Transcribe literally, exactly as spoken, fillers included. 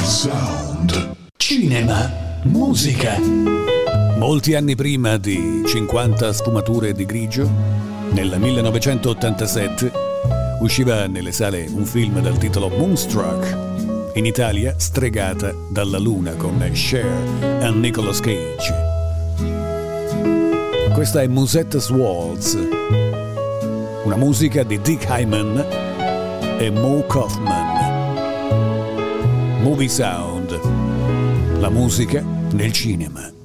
Sound. Cinema. Musica. Molti anni prima di cinquanta sfumature di grigio, nel millenovecentottantasette usciva nelle sale un film dal titolo Moonstruck, in Italia Stregata dalla Luna con Cher e Nicolas Cage. Questa è Musette's Waltz, una musica di Dick Hyman e Mo Kaufman. Movie Sound, la musica nel cinema.